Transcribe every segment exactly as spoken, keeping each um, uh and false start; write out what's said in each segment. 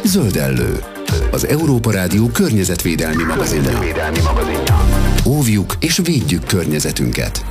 Zöldellő, az Európa Rádió környezetvédelmi magazinja. Óvjuk és védjük környezetünket.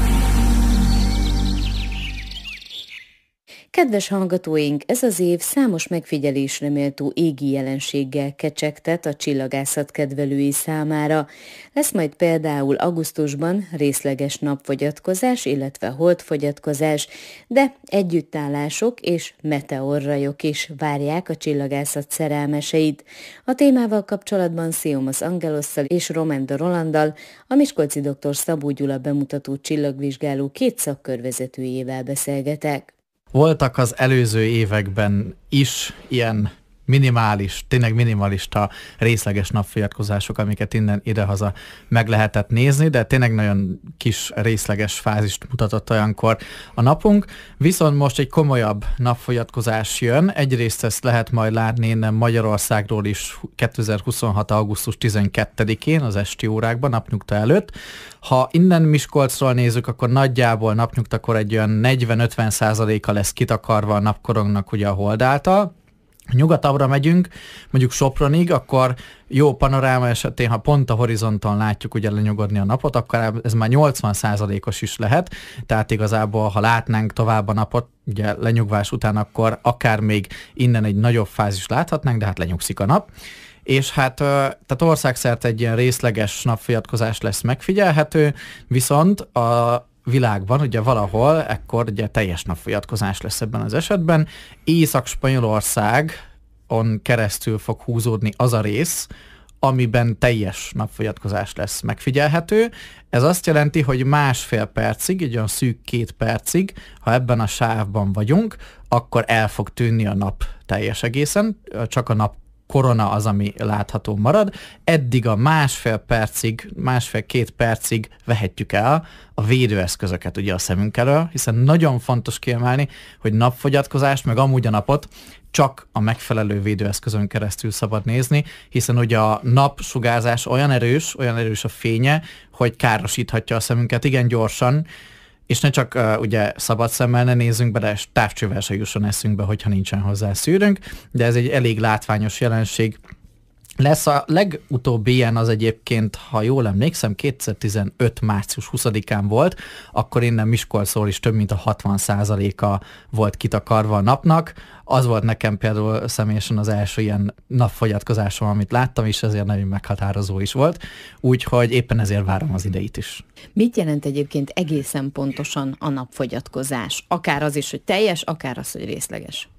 Kedves hallgatóink, ez az év számos megfigyelésre méltó égi jelenséggel kecsegtet a csillagászat kedvelői számára. Lesz majd például augusztusban részleges napfogyatkozás, illetve holdfogyatkozás, de együttállások és meteorrajok is várják a csillagászat szerelmeseit. A témával kapcsolatban Sziomos Angelosszal és Romenda Rolanddal, a miskolci dr. Szabó Gyula bemutató csillagvizsgáló két szakkörvezetőjével beszélgetek. Voltak az előző években is ilyen minimális, tényleg minimalista részleges napfogyatkozások, amiket innen idehaza meg lehetett nézni, de tényleg nagyon kis részleges fázist mutatott olyankor a napunk. Viszont most egy komolyabb napfogyatkozás jön. Egyrészt ezt lehet majd látni innen Magyarországról is kétezer-huszonhat. augusztus tizenkettedikén az esti órákban, napnyugta előtt. Ha innen Miskolcról nézzük, akkor nagyjából napnyugtakor egy olyan negyven-ötven százaléka lesz kitakarva a napkorongnak ugye a hold által. Nyugatabbra megyünk, mondjuk Sopronig, akkor jó panoráma esetén, ha pont a horizonton látjuk ugye lenyugodni a napot, akkor ez már nyolcvan százalékos is lehet, tehát igazából, ha látnánk tovább a napot, ugye lenyugvás után, akkor akár még innen egy nagyobb fázis láthatnánk, de hát lenyugszik a nap. És hát tehát országszerte egy ilyen részleges napfogyatkozás lesz megfigyelhető, viszont a világban, ugye valahol, ekkor ugye teljes napfogyatkozás lesz ebben az esetben. Észak-Spanyolországon keresztül fog húzódni az a rész, amiben teljes napfogyatkozás lesz megfigyelhető. Ez azt jelenti, hogy másfél percig, egy olyan szűk két percig, ha ebben a sávban vagyunk, akkor el fog tűnni a nap teljes egészen, csak a nap korona az, ami látható marad. Eddig a másfél percig, másfél-két percig vehetjük el a védőeszközöket ugye a szemünk elől, hiszen nagyon fontos kiemelni, hogy napfogyatkozást, meg amúgy a napot csak a megfelelő védőeszközön keresztül szabad nézni, hiszen ugye a napsugárzás olyan erős, olyan erős a fénye, hogy károsíthatja a szemünket igen gyorsan, és ne csak uh, ugye szabad szemmel ne nézzünk be, de távcsővel se jusson eszünkbe, hogyha nincsen hozzá szűrőnk, de ez egy elég látványos jelenség lesz. A legutóbbi ilyen az egyébként, ha jól emlékszem, kétezer-tizenöt. március huszadikán volt, akkor innen Miskolcról is több mint a hatvan százaléka volt kitakarva a napnak. Az volt nekem például személyesen az első ilyen napfogyatkozásom, amit láttam, és ezért nagyon meghatározó is volt. Úgyhogy éppen ezért várom az ideit is. Mit jelent egyébként egészen pontosan a napfogyatkozás? Akár az is, hogy teljes, akár az, hogy részleges.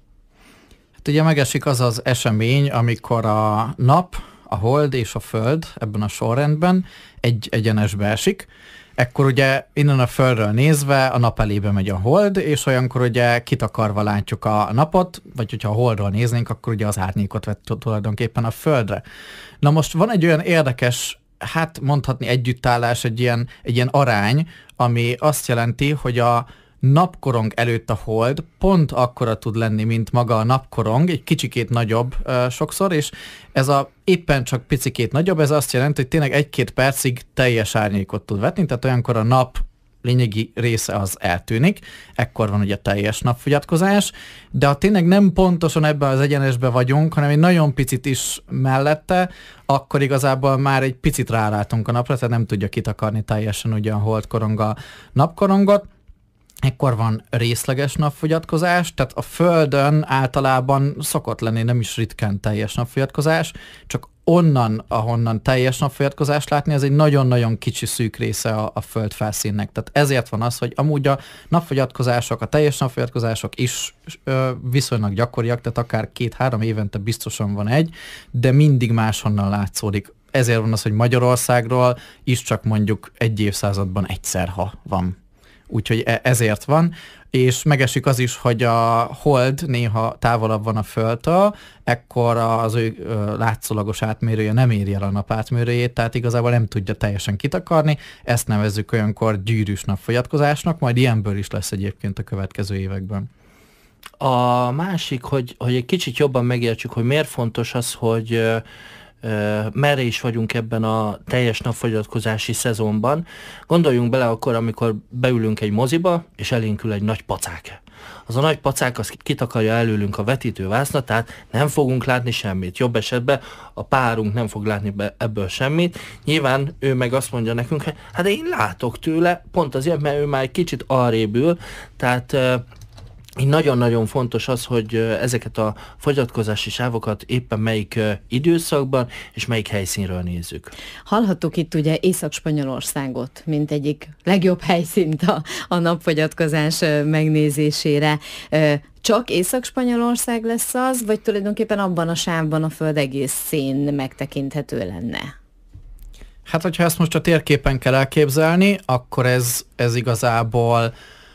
Hát ugye megesik az az esemény, amikor a nap, a hold és a föld ebben a sorrendben egy egyenesbe esik. Ekkor ugye innen a földről nézve a nap elébe megy a hold, és olyankor ugye kitakarva látjuk a napot, vagy hogyha a holdról néznénk, akkor ugye az árnyékot vett tulajdonképpen a földre. Na most van egy olyan érdekes, hát mondhatni együttállás, egy ilyen, egy ilyen arány, ami azt jelenti, hogy a napkorong előtt a hold pont akkora tud lenni, mint maga a napkorong, egy kicsikét nagyobb uh, sokszor, és ez a éppen csak picikét nagyobb, ez azt jelenti, hogy tényleg egy-két percig teljes árnyékot tud vetni, tehát olyankor a nap lényegi része az eltűnik, ekkor van ugye teljes napfogyatkozás, de ha tényleg nem pontosan ebben az egyenesben vagyunk, hanem egy nagyon picit is mellette, akkor igazából már egy picit rálátunk a napra, tehát nem tudja kitakarni teljesen ugye a holdkorong a napkorongot. Ekkor van részleges napfogyatkozás, tehát a Földön általában szokott lenni nem is ritkán teljes napfogyatkozás, csak onnan, ahonnan teljes napfogyatkozást látni, ez egy nagyon-nagyon kicsi szűk része a, a Föld felszínnek. Tehát ezért van az, hogy amúgy a napfogyatkozások, a teljes napfogyatkozások is ö, viszonylag gyakoriak, tehát akár két-három évente biztosan van egy, de mindig máshonnan látszódik. Ezért van az, hogy Magyarországról is csak mondjuk egy évszázadban egyszer, ha van. Úgyhogy ezért van, és megesik az is, hogy a hold néha távolabb van a Földtől, ekkor az ő látszólagos átmérője nem éri el a nap átmérőjét, tehát igazából nem tudja teljesen kitakarni, ezt nevezzük olyankor gyűrűs napfogyatkozásnak, majd ilyenből is lesz egyébként a következő években. A másik, hogy, hogy egy kicsit jobban megértsük, hogy miért fontos az, hogy merre is vagyunk ebben a teljes napfogyatkozási szezonban. Gondoljunk bele akkor, amikor beülünk egy moziba, és elénkül egy nagy pacák. az a nagy pacák az kitakarja előlünk a vetítővásznat, tehát nem fogunk látni semmit. Jobb esetben a párunk nem fog látni be ebből semmit. Nyilván ő meg azt mondja nekünk, hogy hát én látok tőle, pont azért, mert ő már egy kicsit arrébb ül, tehát így nagyon-nagyon fontos az, hogy ezeket a fogyatkozási sávokat éppen melyik időszakban és melyik helyszínről nézzük. Hallhattuk itt ugye Észak-Spanyolországot, mint egyik legjobb helyszínt a, a napfogyatkozás megnézésére. Csak Észak-Spanyolország lesz az, vagy tulajdonképpen abban a sávban a föld egészén megtekinthető lenne? Hát, hogyha ezt most a térképen kell elképzelni, akkor ez, ez igazából,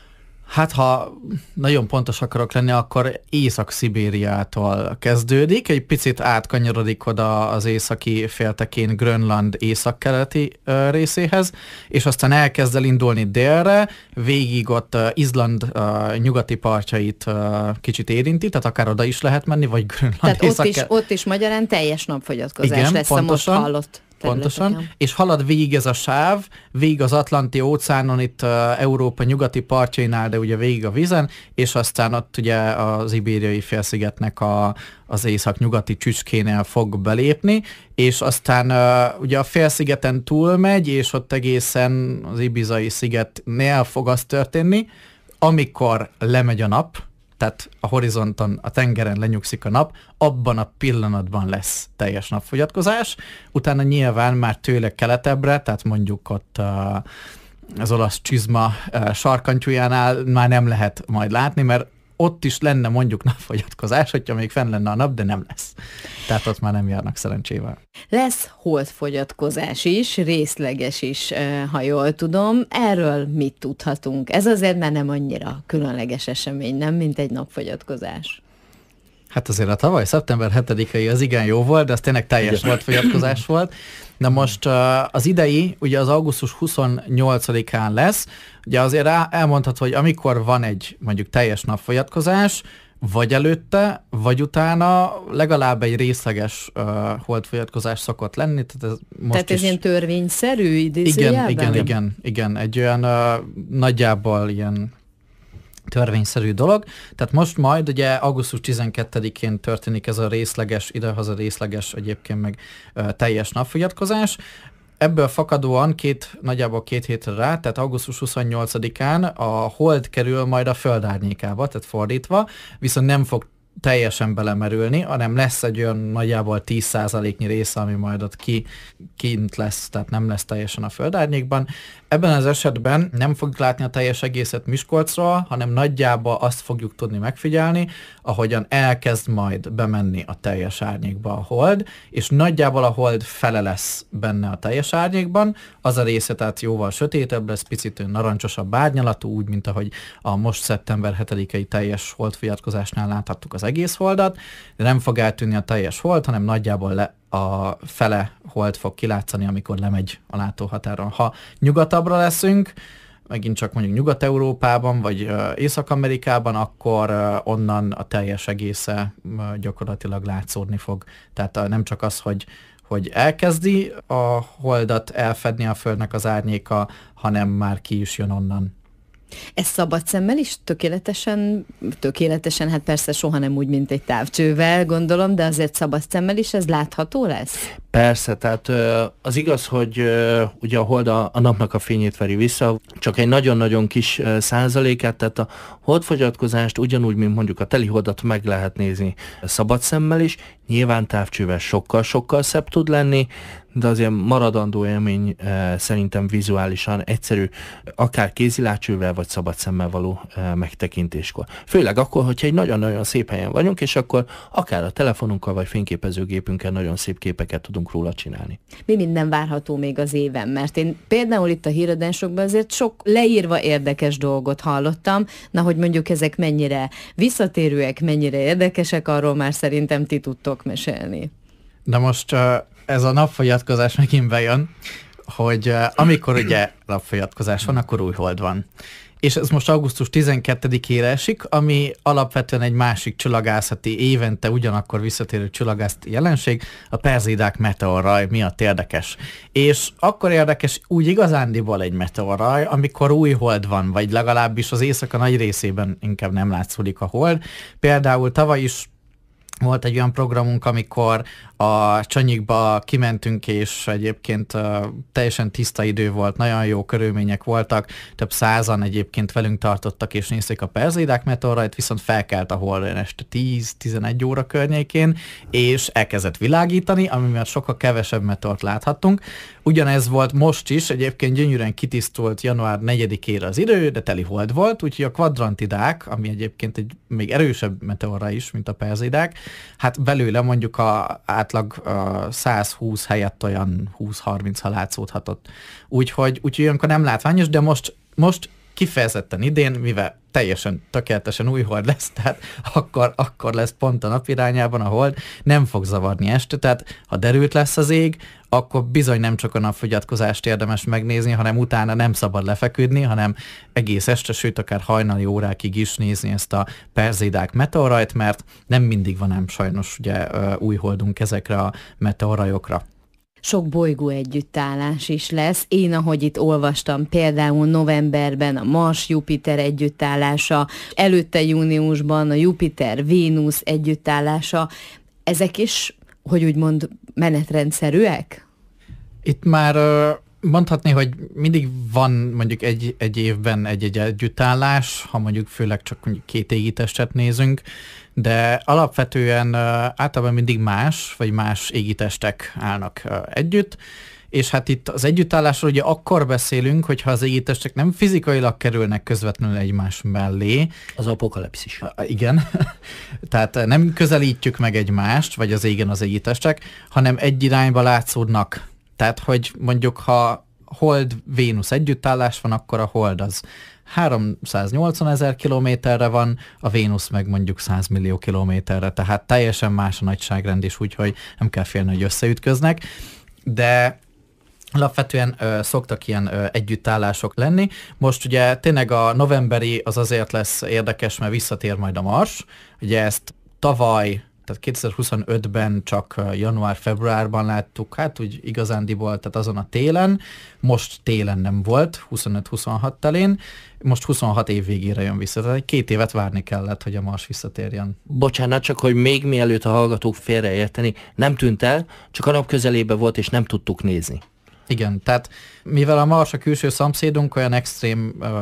hát ha nagyon pontos akarok lenni, akkor Észak-Szibériától kezdődik, egy picit átkanyarodik oda az északi féltekén Grönland északkeleti uh, részéhez, és aztán elkezd el indulni délre, végig ott uh, Izland uh, nyugati partjait uh, kicsit érinti, tehát akár oda is lehet menni, vagy Grönland Tehát észak- ott is, ott is magyarán teljes napfogyatkozás. Igen, lesz pontosan. A most hallott. Pontosan, és halad végig ez a sáv, végig az Atlanti óceánon, itt uh, Európa nyugati partjainál, de ugye végig a vízen, és aztán ott ugye az Ibériai félszigetnek a, az észak-nyugati csücskénél fog belépni, és aztán uh, ugye a félszigeten túlmegy, és ott egészen az Ibizai szigetnél fog az történni, amikor lemegy a nap, tehát a horizonton, a tengeren lenyugszik a nap, abban a pillanatban lesz teljes napfogyatkozás, utána nyilván már tőle keletebbre, tehát mondjuk ott uh, az olasz csizma uh, sarkantyújánál már nem lehet majd látni, mert ott is lenne mondjuk napfogyatkozás, hogyha még fenn lenne a nap, de nem lesz. Tehát ott már nem járnak szerencsével. Lesz holdfogyatkozás is, részleges is, ha jól tudom. Erről mit tudhatunk? Ez azért már nem annyira különleges esemény, nem, mint egy napfogyatkozás. Hát azért a tavaly szeptember hetedikei az igen jó volt, de az tényleg teljes napfogyatkozás volt. De most uh, az idei, ugye az augusztus huszonnyolcadikán lesz, ugye azért elmondható, hogy amikor van egy mondjuk teljes napfogyatkozás, vagy előtte, vagy utána legalább egy részleges uh, holdfogyatkozás szokott lenni. Tehát ez, most tehát ez is... ilyen törvényszerű idézőjelben? Igen, igen, igen, igen. Egy olyan uh, nagyjából ilyen törvényszerű dolog. Tehát most majd ugye augusztus tizenkettedikén történik ez a részleges, idehaza részleges, egyébként meg uh, teljes napfogyatkozás. Ebből fakadóan két, nagyjából két hétre rá, tehát augusztus huszonnyolcadikán a hold kerül majd a föld árnyékába, tehát fordítva, viszont nem fog teljesen belemerülni, hanem lesz egy olyan nagyjából tíz százaléknyi része, ami majd ott ki, kint lesz, tehát nem lesz teljesen a földárnyékban. Ebben az esetben nem fogjuk látni a teljes egészet Miskolcról, hanem nagyjából azt fogjuk tudni megfigyelni, ahogyan elkezd majd bemenni a teljes árnyékba a hold, és nagyjából a hold fele lesz benne a teljes árnyékban, az a része tehát jóval sötétebb lesz, picit narancsosabb árnyalatú, úgy, mint ahogy a most szeptember hetedikei teljes holdfogyatkozásnál láthattuk az egész holdat, de nem fog eltűnni a teljes hold, hanem nagyjából le a fele hold fog kilátszani, amikor lemegy a látóhatáron. Ha nyugatabbra leszünk, megint csak mondjuk Nyugat-Európában, vagy uh, Észak-Amerikában, akkor uh, onnan a teljes egésze uh, gyakorlatilag látszódni fog. Tehát uh, nem csak az, hogy, hogy elkezdi a holdat elfedni a földnek az árnyéka, hanem már ki is jön onnan. Ez szabad szemmel is tökéletesen, tökéletesen, hát persze soha nem úgy, mint egy távcsővel, gondolom, de azért szabad szemmel is ez látható lesz? Persze, tehát az igaz, hogy ugye a hold a, a napnak a fényét veri vissza, csak egy nagyon-nagyon kis százalékát, tehát a holdfogyatkozást ugyanúgy, mint mondjuk a teli holdat meg lehet nézni szabad szemmel is, nyilván távcsővel sokkal-sokkal szebb tud lenni, de azért maradandó élmény e, szerintem vizuálisan egyszerű, akár kézilátsővel vagy szabad szemmel való e, megtekintéskor. Főleg akkor, hogyha egy nagyon-nagyon szép helyen vagyunk, és akkor akár a telefonunkkal vagy fényképezőgépünkkel nagyon szép képeket tudunk róla csinálni. Mi minden várható még az éven? Mert én például itt a híradásokban azért sok leírva érdekes dolgot hallottam, na hogy mondjuk ezek mennyire visszatérőek, mennyire érdekesek, arról már szerintem ti tudtok mesélni. De most uh... ez a napfogyatkozás megint bejön, hogy uh, amikor ugye napfogyatkozás van, akkor új hold van. és ez most augusztus tizenkettedikére esik, ami alapvetően egy másik csillagászati, évente ugyanakkor visszatérő csillagászati jelenség, a Perseidák meteorraj miatt érdekes. És akkor érdekes úgy igazándiból egy meteorraj, amikor új hold van, vagy legalábbis az éjszaka nagy részében inkább nem látszódik a hold. Például tavaly is volt egy olyan programunk, amikor a Csanyikba kimentünk, és egyébként uh, teljesen tiszta idő volt, nagyon jó körülmények voltak, több százan egyébként velünk tartottak, és nézték a Perseidák meteorrajt, viszont felkelt a hold este tíz-tizenegy óra környékén, és elkezdett világítani, ami miatt sokkal kevesebb meteort láthattunk. Ugyanez volt most is, egyébként gyönyörűen kitisztult január negyedikére az idő, de teli hold volt, úgyhogy a Quadrantidák, ami egyébként egy még erősebb meteorra is, mint a Perseidák, hát belőle mondjuk a átlag a százhúsz helyett olyan húsz-harminc ha látszódhatott. Úgyhogy, úgyhogy olyankor nem látványos, de most, most kifejezetten idén, mivel teljesen tökéletesen új hold lesz, tehát akkor, akkor lesz pont a nap irányában a hold, nem fog zavarni este, tehát ha derült lesz az ég, akkor bizony nem csak a napfogyatkozást érdemes megnézni, hanem utána nem szabad lefeküdni, hanem egész este, sőt akár hajnali órákig is nézni ezt a Perseidák meteorrajt, mert nem mindig van ám sajnos ugye új holdunk ezekre a meteorrajokra. Sok bolygó együttállás is lesz. Én, ahogy itt olvastam, például novemberben a Mars-Jupiter együttállása, előtte júniusban a Jupiter-Vénusz együttállása. Ezek is, hogy úgymond menetrendszerűek? Itt már mondhatni, hogy mindig van mondjuk egy, egy évben egy-egy együttállás, ha mondjuk főleg csak mondjuk két égitestet nézünk, de alapvetően általában mindig más, vagy más égitestek állnak együtt, és hát itt az együttállásról ugye akkor beszélünk, hogyha az égitestek nem fizikailag kerülnek közvetlenül egymás mellé. Az apokalipszis. Igen. Tehát nem közelítjük meg egymást, vagy az égen az égitestek, hanem egy irányba látszódnak. Tehát, hogy mondjuk, ha Hold-Vénusz együttállás van, akkor a Hold az háromszáznyolcvan ezer kilométerre van, a Vénusz meg mondjuk száz millió kilométerre, tehát teljesen más a nagyságrend is, úgyhogy nem kell félni, hogy összeütköznek, de alapvetően ö, szoktak ilyen ö, együttállások lenni. Most ugye tényleg a novemberi az azért lesz érdekes, mert visszatér majd a Mars, ugye ezt tavaly, tehát kétezer-huszonötben csak január-februárban láttuk, hát úgy igazándiból, tehát azon a télen, most télen nem volt, huszonöt-huszonhat telén, most huszonhat év végére jön vissza, tehát két évet várni kellett, hogy a Mars visszatérjen. Bocsánat, csak hogy még mielőtt a hallgatók félreérteni, nem tűnt el, csak a nap közelébe volt, és nem tudtuk nézni. Igen, tehát mivel a Mars a külső szomszédunk, olyan extrém uh,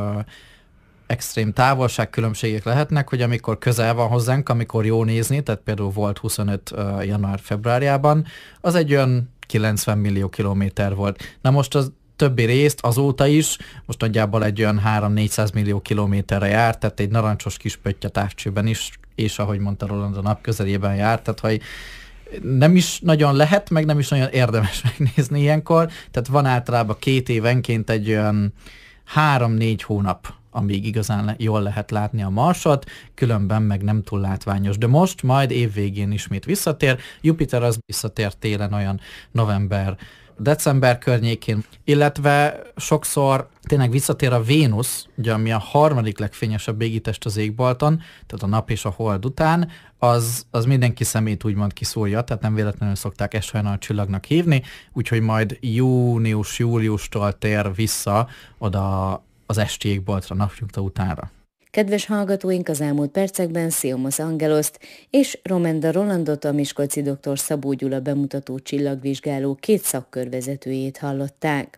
extrém távolságkülönbségek lehetnek, hogy amikor közel van hozzánk, amikor jó nézni, tehát például volt huszonöt uh, január-februárjában, az egy olyan kilencven millió kilométer volt. Na most az többi részt azóta is, most nagyjából egy olyan három-négyszáz millió kilométerre járt, tehát egy narancsos kis pötty a távcsőben is, és ahogy mondta Roland, a nap közelében járt, tehát hogy nem is nagyon lehet, meg nem is nagyon érdemes megnézni ilyenkor, tehát van általában két évenként egy olyan három-négy hónap, amíg igazán le- jól lehet látni a Marsot, különben meg nem túl látványos. De most majd évvégén ismét visszatér, Jupiter az visszatér télen olyan november, december környékén, illetve sokszor tényleg visszatér a Vénusz, ugye, ami a harmadik legfényesebb égitest az égbolton, tehát a nap és a hold után, az, az mindenki szemét úgymond kiszúrja, tehát nem véletlenül szokták ezt olyan a csillagnak hívni, úgyhogy majd június-júliustól tér vissza oda az esti égboltra, napnyugta utánra. Kedves hallgatóink, az elmúlt percekben Sziomos Angeloszt és Romenda Rolandot, a miskolci dr. Szabó Gyula bemutató csillagvizsgáló két szakkörvezetőjét hallották.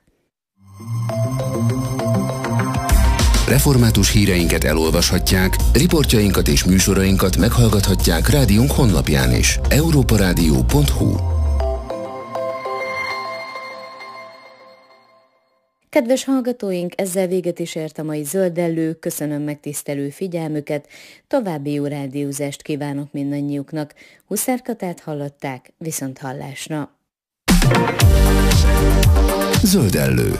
Református híreinket elolvashatják, riportjainkat és műsorainkat meghallgathatják rádiónk honlapján is. európarádió pont hu. Kedves hallgatóink, ezzel véget is ért a mai Zöldellő, köszönöm megtisztelő figyelmüket, további jó rádiózást kívánok mindannyiuknak. Huszár Katát hallották, viszont hallásra. Zöldellő.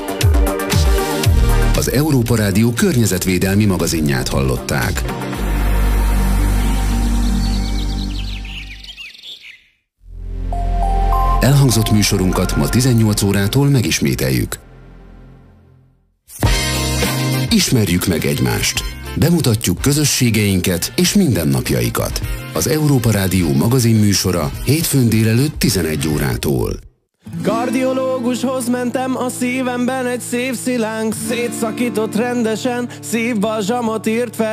Az Európa Rádió környezetvédelmi magazinját hallották. Elhangzott műsorunkat ma tizennyolc órától megismételjük. Ismerjük meg egymást. Bemutatjuk közösségeinket és mindennapjaikat. Az Európa Rádió magazin műsora hétfőn délelőtt tizenegy órától. Kardiológushoz mentem, a szívemben egy szép szilánk szétszakított rendesen, szívbalzsamot írt fel.